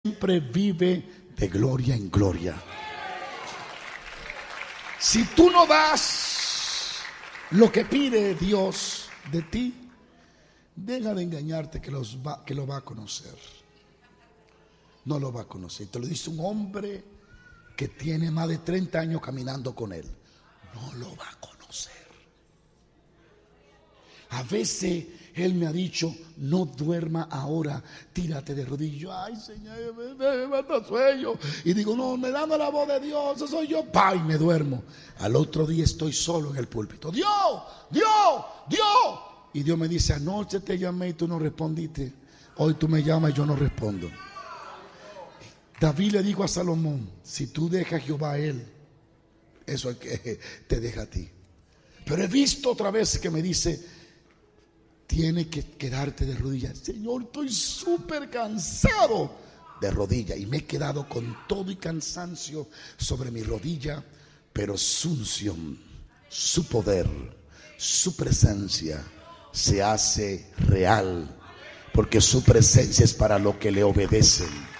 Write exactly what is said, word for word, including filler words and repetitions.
siempre vive de gloria en gloria. Si tú no das lo que pide Dios de ti, deja de engañarte que, los va, que lo va a conocer. No lo va a conocer. Te lo dice un hombre que tiene más de treinta años caminando con él. No lo va a conocer. A veces él me ha dicho: no duerma ahora, tírate de rodillas. Ay, Señor, me, me, me mata sueño. Y digo: no, me dame la voz de Dios, eso soy yo. Pa, y me duermo. Al otro día estoy solo en el púlpito. Dios, Dios, Dios. Y Dios me dice: anoche te llamé y tú no respondiste. Hoy tú me llamas y yo no respondo. David le dijo a Salomón: si tú dejas a Jehová a él, eso es que te deja a ti. Pero he visto otra vez que me dice: tienes que quedarte de rodillas. Señor, estoy súper cansado de rodillas. Y me he quedado con todo y cansancio sobre mi rodilla. Pero su unción, su poder, su presencia se hace real. Porque su presencia es para los que le obedecen.